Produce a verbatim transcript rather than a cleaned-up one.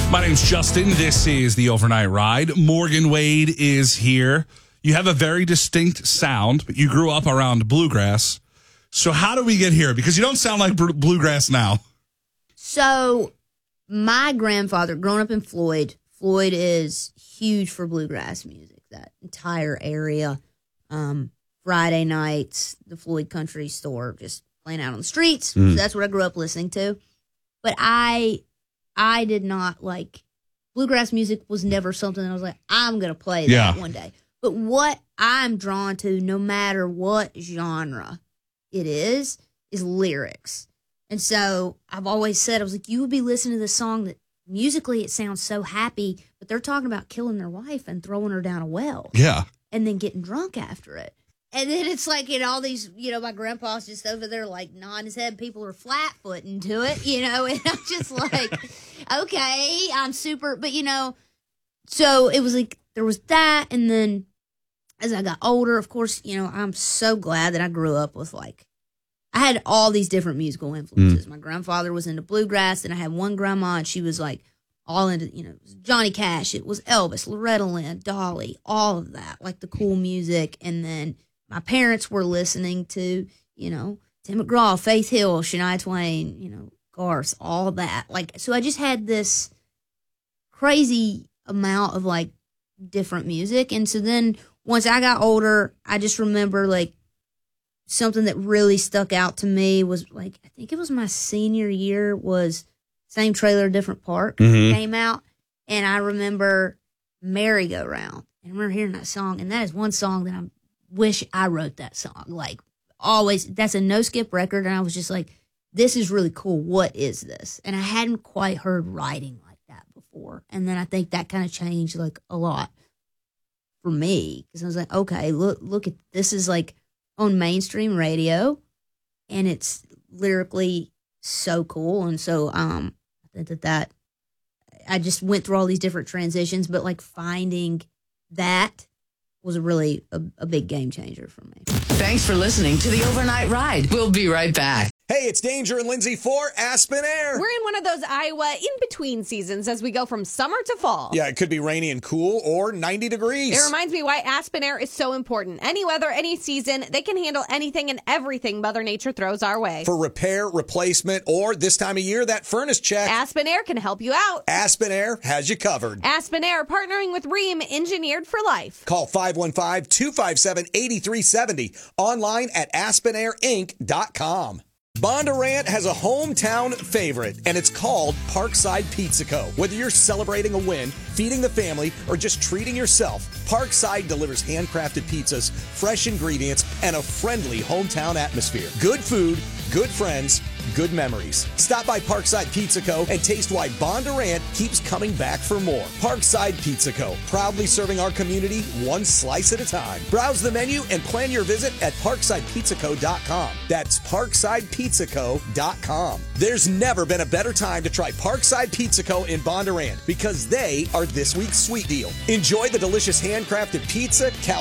My name's Justin. This is the Overnight Ride. Morgan Wade is here. You have a very distinct sound, but you grew up around bluegrass. So how do we get here? Because you don't sound like br- bluegrass now. So my grandfather, growing up in Floyd, Floyd is huge for bluegrass music, that entire area. Um, Friday nights, the Floyd Country Store, just playing out on the streets. Mm. So that's what I grew up listening to. But I... I did not like bluegrass music was never something that I was like, I'm going to play that yeah. one day. But what I'm drawn to, no matter what genre it is, is lyrics. And so I've always said, I was like, you would be listening to this song that musically it sounds so happy, but they're talking about killing their wife and throwing her down a well. Yeah. And then getting drunk after it. And then it's like, you know, all these, you know, my grandpa's just over there like nodding his head. People are flat-footing to it, you know, and I'm just like, okay, I'm super, but, you know, so it was like, there was that. And then as I got older, of course, you know, I'm so glad that I grew up with like, I had all these different musical influences. Mm. My grandfather was into bluegrass, and I had one grandma, and she was like all into, you know, it was Johnny Cash, it was Elvis, Loretta Lynn, Dolly, all of that, like the cool music. And then my parents were listening to, you know, Tim McGraw, Faith Hill, Shania Twain, you know, Garth, all that. Like, so I just had this crazy amount of like different music. And so then once I got older, I just remember like something that really stuck out to me was like, I think it was my senior year was Same Trailer, Different Park mm-hmm. came out. And I remember Merry Go Round. And I remember hearing that song. And that is one song that I'm wish I wrote that song. Like, always, that's a no-skip record, and I was just like, this is really cool. What is this? And I hadn't quite heard writing like that before. And then I think that kind of changed, like, a lot for me. Because I was like, okay, look, look at this is, like, on mainstream radio, and it's lyrically so cool. And so um, I think that that, I just went through all these different transitions, but, like, finding that was really a, a big game changer for me. Thanks for listening to the Overnight Ride. We'll be right back. Hey, it's Danger and Lindsay for Aspen Air. We're in one of those Iowa in-between seasons as we go from summer to fall. Yeah, it could be rainy and cool or ninety degrees. It reminds me why Aspen Air is so important. Any weather, any season, they can handle anything and everything Mother Nature throws our way. For repair, replacement, or this time of year, that furnace check. Aspen Air can help you out. Aspen Air has you covered. Aspen Air, partnering with Rheem, engineered for life. Call five one five, two five seven, eight three seven zero. Online at aspen air inc dot com. Bondurant has a hometown favorite, and it's called Parkside Pizza Co. Whether you're celebrating a win, feeding the family, or just treating yourself, Parkside delivers handcrafted pizzas, fresh ingredients, and a friendly hometown atmosphere. Good food, good friends, good memories. Stop by Parkside Pizza Co. and taste why Bondurant keeps coming back for more. Parkside Pizza Co. Proudly serving our community one slice at a time. Browse the menu and plan your visit at parkside pizza co dot com. That's parkside pizza co dot com. There's never been a better time to try Parkside Pizza Co. in Bondurant because they are this week's sweet deal. Enjoy the delicious handcrafted pizza,